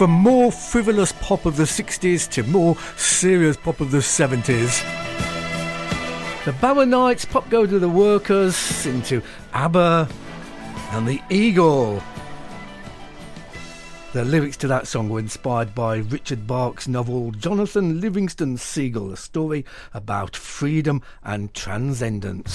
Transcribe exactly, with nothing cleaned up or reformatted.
from more frivolous pop of the sixties to more serious pop of the seventies. The Baronites, Pop Go to the Workers, into ABBA and the Eagle. The lyrics to that song were inspired by Richard Bach's novel Jonathan Livingston Seagull, a story about freedom and transcendence.